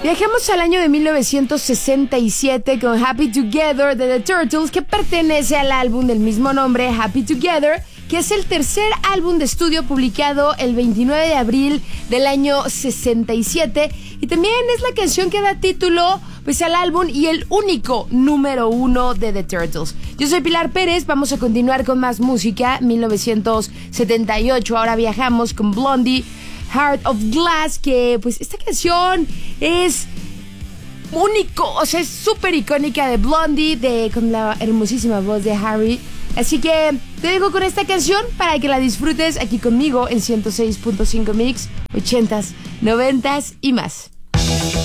Viajamos al año de 1967 con Happy Together de The Turtles, que pertenece al álbum del mismo nombre, Happy Together, que es el tercer álbum de estudio publicado el 29 de abril del año 67, y también es la canción que da título pues al álbum y el único número 1 de The Turtles. Yo soy Pilar Pérez, vamos a continuar con más música. 1978, ahora viajamos con Blondie, Heart of Glass, que pues esta canción es único, o sea, es súper icónica de Blondie, con la hermosísima voz de Harry. Así que te dejo con esta canción para que la disfrutes aquí conmigo en 106.5 Mix, 80s, 90s y más.